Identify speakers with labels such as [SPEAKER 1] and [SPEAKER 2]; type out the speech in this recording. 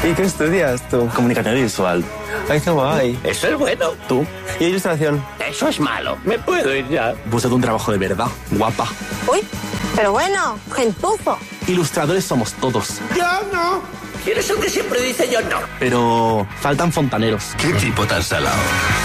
[SPEAKER 1] ¿Y qué estudias tú?
[SPEAKER 2] Comunicación visual.
[SPEAKER 1] Ay, qué guay.
[SPEAKER 3] Eso es bueno.
[SPEAKER 2] ¿Tú?
[SPEAKER 1] ¿Y ilustración?
[SPEAKER 3] Eso es malo. Me puedo ir ya.
[SPEAKER 2] Búscate un trabajo de verdad, guapa.
[SPEAKER 4] Uy, pero bueno, gentuzo.
[SPEAKER 2] Ilustradores somos todos.
[SPEAKER 3] Yo no. ¿Quién es el que siempre dice yo no?
[SPEAKER 2] Pero faltan fontaneros.
[SPEAKER 5] ¿Qué tipo tan salado?